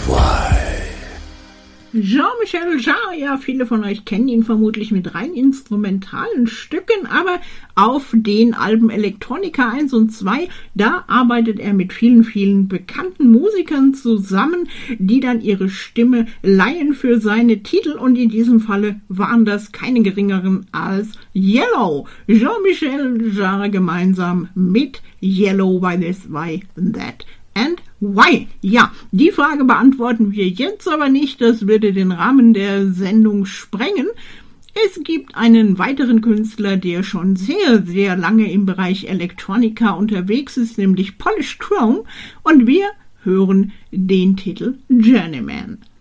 Jean-Michel Jarre, ja, viele von euch kennen ihn vermutlich mit rein instrumentalen Stücken, aber auf den Alben Electronica 1 und 2, da arbeitet er mit vielen, vielen bekannten Musikern zusammen, die dann ihre Stimme leihen für seine Titel, und in diesem Falle waren das keine geringeren als Yellow. Jean-Michel Jarre gemeinsam mit Yellow by This, Why, That and Why? Ja, die Frage beantworten wir jetzt aber nicht, das würde den Rahmen der Sendung sprengen. Es gibt einen weiteren Künstler, der schon sehr, sehr lange im Bereich Electronica unterwegs ist, nämlich Polish Chrome, und wir hören den Titel Journeyman.